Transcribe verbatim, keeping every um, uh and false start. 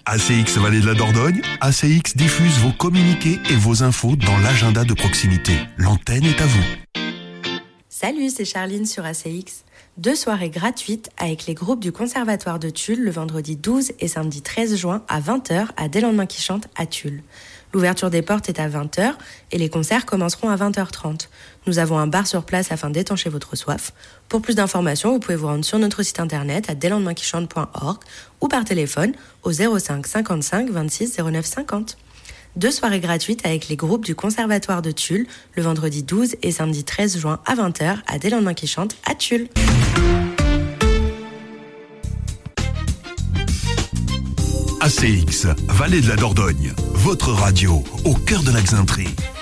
A C X Vallée de la Dordogne, A C X diffuse vos communiqués et vos infos dans l'agenda de proximité. L'antenne est à vous. Salut, c'est Charline sur A C X. Deux soirées gratuites avec les groupes du Conservatoire de Tulle le vendredi douze et samedi treize juin à vingt heures à Dès Lendemain qui chante à Tulle. L'ouverture des portes est à vingt heures et les concerts commenceront à vingt heures trente. Nous avons un bar sur place afin d'étancher votre soif. Pour plus d'informations, vous pouvez vous rendre sur notre site internet à dès lendemain qui chante point org ou par téléphone au zéro cinq cinquante-cinq vingt-six zéro neuf cinquante. Deux soirées gratuites avec les groupes du Conservatoire de Tulle le vendredi douze et samedi treize juin à vingt heures à Dès Lendemain qui chante à Tulle. A C X, Vallée de la Dordogne, votre radio au cœur de la Xainterie.